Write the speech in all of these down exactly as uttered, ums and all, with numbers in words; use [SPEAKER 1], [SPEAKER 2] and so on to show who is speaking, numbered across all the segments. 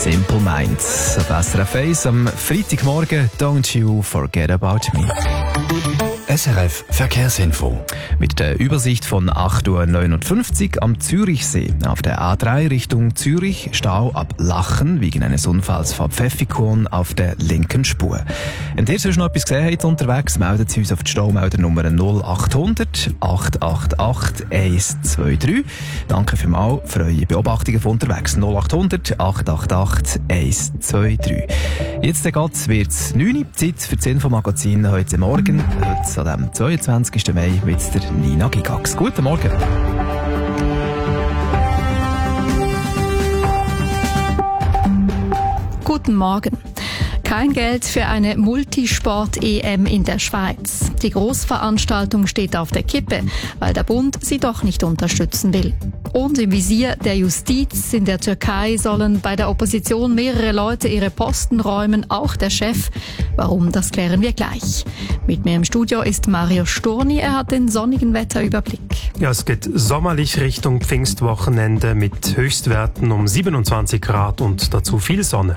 [SPEAKER 1] Simple Minds. Auf S R F eins am Freitagmorgen. Don't you forget about me.
[SPEAKER 2] S R F Verkehrsinfo.
[SPEAKER 1] Mit der Übersicht von acht Uhr neunundfünfzig am Zürichsee. Auf der A drei Richtung Zürich Stau ab Lachen wegen eines Unfalls vor Pfäffikon auf der linken Spur. Wenn ihr sonst noch etwas gesehen habt unterwegs, meldet Sie uns auf die Staumelder Nummer null acht hundert acht acht acht eins zwei drei. Danke vielmals für eure Beobachtungen von unterwegs. null acht hundert acht acht acht eins zwei drei. Jetzt wird es neun Uhr, Zeit für das Infomagazin heute Morgen. Heute an dem zweiundzwanzigsten Mai mit der Nina Gigax. Guten Morgen.
[SPEAKER 3] Guten Morgen. Kein Geld für eine Multisport-E M in der Schweiz. Die Großveranstaltung steht auf der Kippe, weil der Bund sie doch nicht unterstützen will. Und im Visier der Justiz in der Türkei sollen bei der Opposition mehrere Leute ihre Posten räumen, auch der Chef. Warum, das klären wir gleich. Mit mir im Studio ist Mario Storni, er hat den sonnigen Wetterüberblick.
[SPEAKER 4] Ja, es geht sommerlich Richtung Pfingstwochenende mit Höchstwerten um siebenundzwanzig Grad und dazu viel Sonne.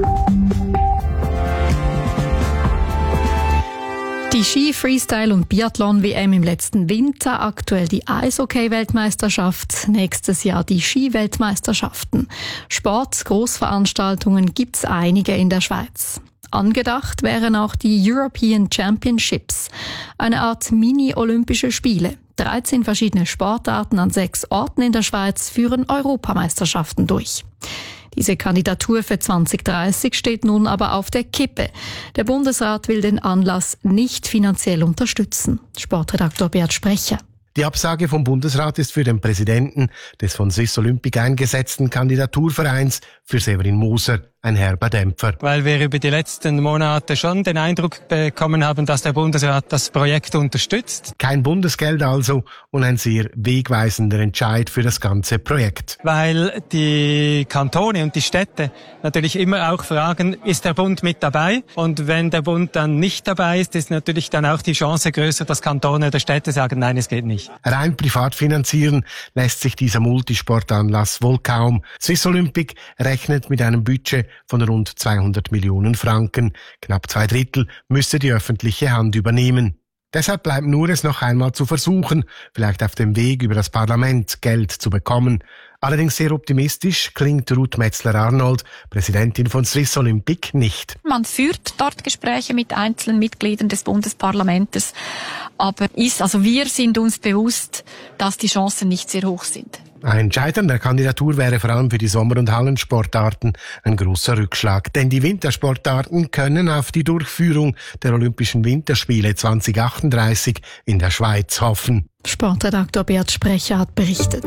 [SPEAKER 3] Die Ski-, Freestyle- und Biathlon-W M im letzten Winter, aktuell die Eishockey-Weltmeisterschaft, nächstes Jahr die Ski-Weltmeisterschaften. Sport-, Großveranstaltungen gibt's einige in der Schweiz. Angedacht wären auch die European Championships, eine Art Mini-Olympische Spiele. dreizehn verschiedene Sportarten an sechs Orten in der Schweiz führen Europameisterschaften durch. Diese Kandidatur für zwanzig dreißig steht nun aber auf der Kippe. Der Bundesrat will den Anlass nicht finanziell unterstützen. Sportredaktor Bert Sprecher.
[SPEAKER 5] Die Absage vom Bundesrat ist für den Präsidenten des von Swiss Olympic eingesetzten Kandidaturvereins für Severin Moser ein herber Dämpfer.
[SPEAKER 6] Weil wir über die letzten Monate schon den Eindruck bekommen haben, dass der Bundesrat das Projekt unterstützt.
[SPEAKER 5] Kein Bundesgeld also und ein sehr wegweisender Entscheid für das ganze Projekt.
[SPEAKER 6] Weil die Kantone und die Städte natürlich immer auch fragen, ist der Bund mit dabei? Und wenn der Bund dann nicht dabei ist, ist natürlich dann auch die Chance größer, dass Kantone oder Städte sagen, nein, es geht nicht.
[SPEAKER 5] Rein privat finanzieren lässt sich dieser Multisportanlass wohl kaum. Swiss Olympic rechnet mit einem Budget von rund zweihundert Millionen Franken. Knapp zwei Drittel müsste die öffentliche Hand übernehmen. Deshalb bleibt nur es noch einmal zu versuchen, vielleicht auf dem Weg über das Parlament Geld zu bekommen. Allerdings sehr optimistisch klingt Ruth Metzler-Arnold, Präsidentin von Swiss Olympic, nicht.
[SPEAKER 7] Man führt dort Gespräche mit einzelnen Mitgliedern des Bundesparlamentes, aber ist, also wir sind uns bewusst, dass die Chancen nicht sehr hoch sind.
[SPEAKER 5] Ein Scheitern der Kandidatur wäre vor allem für die Sommer- und Hallensportarten ein großer Rückschlag. Denn die Wintersportarten können auf die Durchführung der Olympischen Winterspiele zwanzig achtunddreißig in der Schweiz hoffen.
[SPEAKER 3] Sportredaktor Bert Sprecher hat berichtet.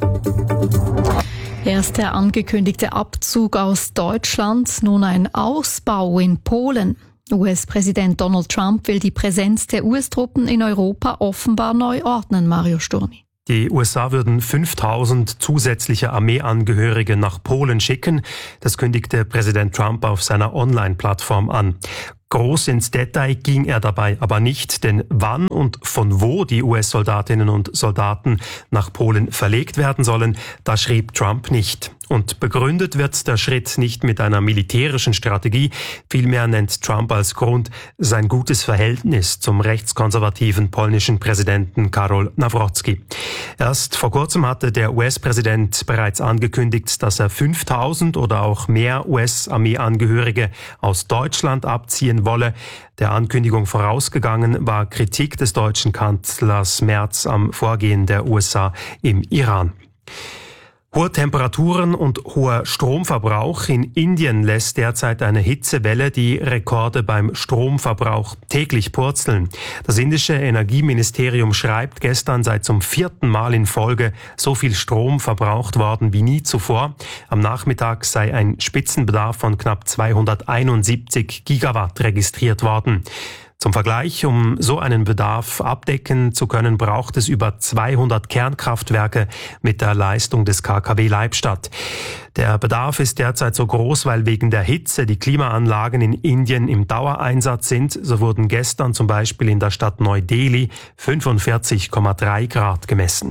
[SPEAKER 3] Erst der angekündigte Abzug aus Deutschland, nun ein Ausbau in Polen. U S-Präsident Donald Trump will die Präsenz der U S-Truppen in Europa offenbar neu ordnen, Mario Storni.
[SPEAKER 4] Die U S A würden fünftausend zusätzliche Armeeangehörige nach Polen schicken. Das kündigte Präsident Trump auf seiner Online-Plattform an. Groß ins Detail ging er dabei aber nicht, denn wann und von wo die U S-Soldatinnen und Soldaten nach Polen verlegt werden sollen, das schrieb Trump nicht. Und begründet wird der Schritt nicht mit einer militärischen Strategie, vielmehr nennt Trump als Grund sein gutes Verhältnis zum rechtskonservativen polnischen Präsidenten Karol Nawrocki. Erst vor kurzem hatte der U S-Präsident bereits angekündigt, dass er fünftausend oder auch mehr U S-Armeeangehörige aus Deutschland abziehen wolle. Der Ankündigung vorausgegangen war Kritik des deutschen Kanzlers Merz am Vorgehen der U S A im Iran. Hohe Temperaturen und hoher Stromverbrauch. In Indien lässt derzeit eine Hitzewelle die Rekorde beim Stromverbrauch täglich purzeln. Das indische Energieministerium schreibt, gestern sei zum vierten Mal in Folge so viel Strom verbraucht worden wie nie zuvor. Am Nachmittag sei ein Spitzenbedarf von knapp zweihunderteinundsiebzig Gigawatt registriert worden. Zum Vergleich, um so einen Bedarf abdecken zu können, braucht es über zweihundert Kernkraftwerke mit der Leistung des K K W Leibstadt. Der Bedarf ist derzeit so groß, weil wegen der Hitze die Klimaanlagen in Indien im Dauereinsatz sind. So wurden gestern zum Beispiel in der Stadt Neu-Delhi fünfundvierzig Komma drei Grad gemessen.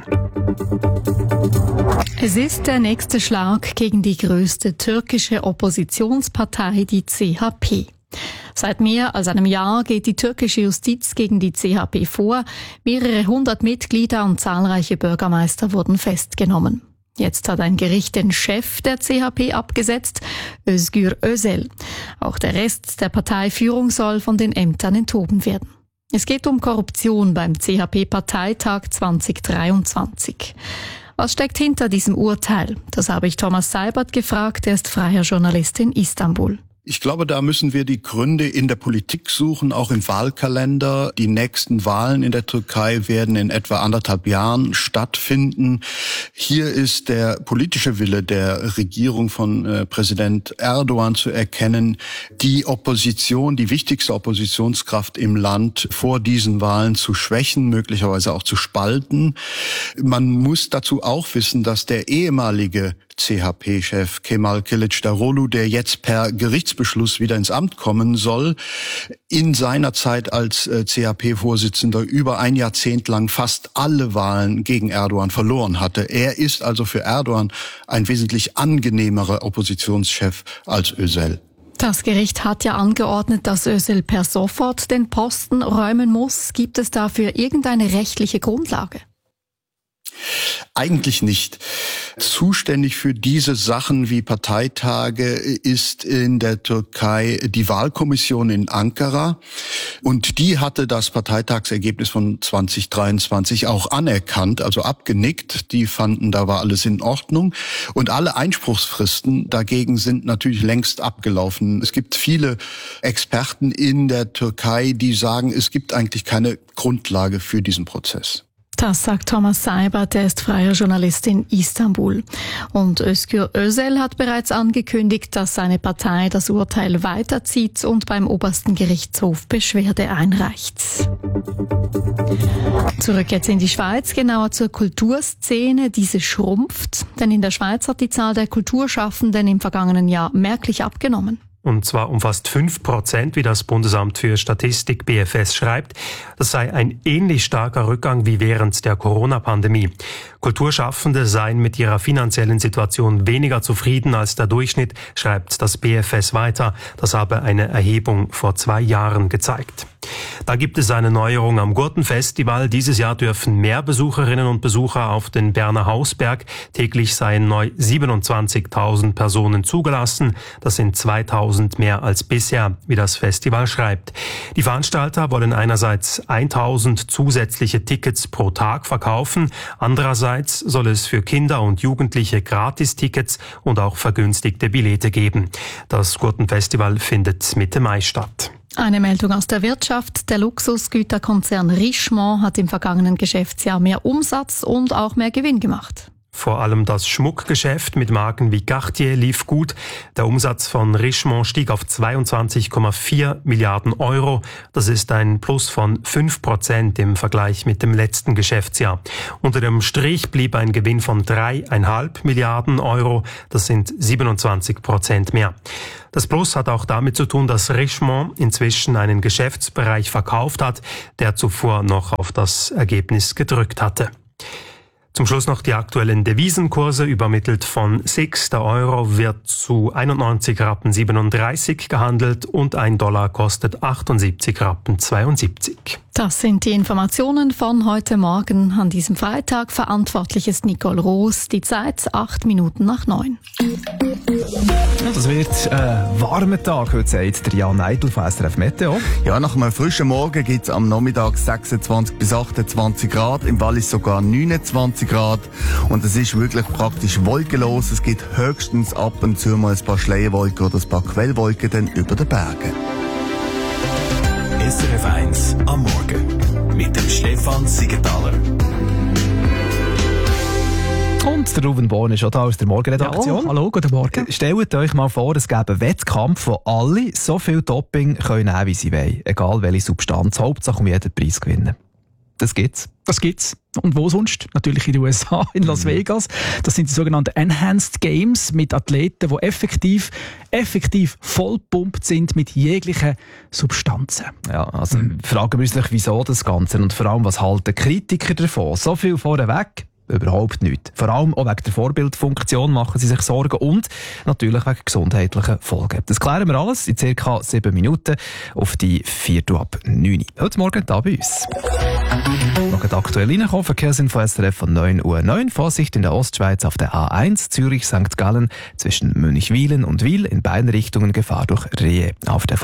[SPEAKER 3] Es ist der nächste Schlag gegen die größte türkische Oppositionspartei, die C H P. Seit mehr als einem Jahr geht die türkische Justiz gegen die C H P vor. Mehrere hundert Mitglieder und zahlreiche Bürgermeister wurden festgenommen. Jetzt hat ein Gericht den Chef der C H P abgesetzt, Özgür Özel. Auch der Rest der Parteiführung soll von den Ämtern enthoben werden. Es geht um Korruption beim C H P-Parteitag zwanzig dreiundzwanzig. Was steckt hinter diesem Urteil? Das habe ich Thomas Seibert gefragt, er ist freier Journalist in Istanbul.
[SPEAKER 8] Ich glaube, da müssen wir die Gründe in der Politik suchen, auch im Wahlkalender. Die nächsten Wahlen in der Türkei werden in etwa anderthalb Jahren stattfinden. Hier ist der politische Wille der Regierung von äh, Präsident Erdogan zu erkennen, die Opposition, die wichtigste Oppositionskraft im Land vor diesen Wahlen zu schwächen, möglicherweise auch zu spalten. Man muss dazu auch wissen, dass der ehemalige C H P-Chef Kemal Kılıçdaroğlu, der jetzt per Gerichtsbeschluss wieder ins Amt kommen soll, in seiner Zeit als C H P-Vorsitzender über ein Jahrzehnt lang fast alle Wahlen gegen Erdogan verloren hatte. Er ist also für Erdogan ein wesentlich angenehmerer Oppositionschef als Özel.
[SPEAKER 3] Das Gericht hat ja angeordnet, dass Özel per sofort den Posten räumen muss. Gibt es dafür irgendeine rechtliche Grundlage?
[SPEAKER 8] Eigentlich nicht. Zuständig für diese Sachen wie Parteitage ist in der Türkei die Wahlkommission in Ankara. Und die hatte das Parteitagsergebnis von zwanzig dreiundzwanzig auch anerkannt, also abgenickt. Die fanden, da war alles in Ordnung. Und alle Einspruchsfristen dagegen sind natürlich längst abgelaufen. Es gibt viele Experten in der Türkei, die sagen, es gibt eigentlich keine Grundlage für diesen Prozess.
[SPEAKER 3] Das sagt Thomas Seibert, der ist freier Journalist in Istanbul. Und Özgür Özel hat bereits angekündigt, dass seine Partei das Urteil weiterzieht und beim obersten Gerichtshof Beschwerde einreicht. Zurück jetzt in die Schweiz, genauer zur Kulturszene. Diese schrumpft, denn in der Schweiz hat die Zahl der Kulturschaffenden im vergangenen Jahr merklich abgenommen.
[SPEAKER 4] Und zwar um fast fünf Prozent, wie das Bundesamt für Statistik B F S schreibt. Das sei ein ähnlich starker Rückgang wie während der Corona-Pandemie. Kulturschaffende seien mit ihrer finanziellen Situation weniger zufrieden als der Durchschnitt, schreibt das B F S weiter. Das habe eine Erhebung vor zwei Jahren gezeigt. Da gibt es eine Neuerung am Gurtenfestival. Dieses Jahr dürfen mehr Besucherinnen und Besucher auf den Berner Hausberg. Täglich seien neu siebenundzwanzigtausend Personen zugelassen. Das sind zweitausend mehr als bisher, wie das Festival schreibt. Die Veranstalter wollen einerseits eintausend zusätzliche Tickets pro Tag verkaufen. Andererseits soll es für Kinder und Jugendliche Gratistickets und auch vergünstigte Billette geben. Das Gurtenfestival findet Mitte Mai statt.
[SPEAKER 3] Eine Meldung aus der Wirtschaft. Der Luxusgüterkonzern Richemont hat im vergangenen Geschäftsjahr mehr Umsatz und auch mehr Gewinn gemacht.
[SPEAKER 4] Vor allem das Schmuckgeschäft mit Marken wie Cartier lief gut. Der Umsatz von Richemont stieg auf zweiundzwanzig Komma vier Milliarden Euro. Das ist ein Plus von fünf Prozent im Vergleich mit dem letzten Geschäftsjahr. Unter dem Strich blieb ein Gewinn von drei Komma fünf Milliarden Euro. Das sind siebenundzwanzig Prozent mehr. Das Plus hat auch damit zu tun, dass Richemont inzwischen einen Geschäftsbereich verkauft hat, der zuvor noch auf das Ergebnis gedrückt hatte. Zum Schluss noch die aktuellen Devisenkurse, übermittelt von S I X. Der Euro wird zu einundneunzig Rappen siebenunddreißig gehandelt und ein Dollar kostet achtundsiebzig Rappen zweiundsiebzig.
[SPEAKER 3] Das sind die Informationen von heute Morgen. An diesem Freitag verantwortlich ist Nicole Roos. Die Zeit acht Minuten nach neun.
[SPEAKER 1] Ja, das wird ein warmer Tag, heute sagt der Jan Neidl von S R F Meteo.
[SPEAKER 9] Ja, nach einem frischen Morgen gibt es am Nachmittag sechsundzwanzig bis achtundzwanzig Grad, im Wallis sogar neunundzwanzig Grad. Und es ist wirklich praktisch wolkenlos. Es gibt höchstens ab und zu mal ein paar Schleierwolken oder ein paar Quellwolken dann über den Bergen.
[SPEAKER 2] S R F eins am Morgen mit dem Stefan Siegenthaler.
[SPEAKER 1] Und der Ruben Born ist schon da aus der Morgenredaktion.
[SPEAKER 10] Ja, hallo, guten Morgen.
[SPEAKER 1] Stellt euch mal vor, es gäbe einen Wettkampf, wo alle so viel Doping können nehmen, wie sie wollen. Egal welche Substanz. Hauptsache um jeden Preis gewinnen. Das gibt's.
[SPEAKER 10] Das gibt's. Und wo sonst? Natürlich in den U S A, in Las Vegas. Das sind die sogenannten Enhanced Games mit Athleten, die effektiv, effektiv vollpumpt sind mit jeglichen Substanzen.
[SPEAKER 1] Ja, also mhm. fragen wir uns natürlich, wieso das Ganze und vor allem, was halten Kritiker davon? So viel vorweg? Überhaupt nicht. Vor allem auch wegen der Vorbildfunktion machen sie sich Sorgen und natürlich wegen gesundheitlichen Folgen. Das klären wir alles in ca. sieben Minuten auf die Viertel ab neun. Heute Morgen da bei uns. Noch aktuell reinkommen, Verkehrsinfo S R F von neun Uhr neun. Vorsicht in der Ostschweiz auf der A eins, Zürich Sankt Gallen zwischen Münchwilen und Wil in beiden Richtungen Gefahr durch Rehe. Auf der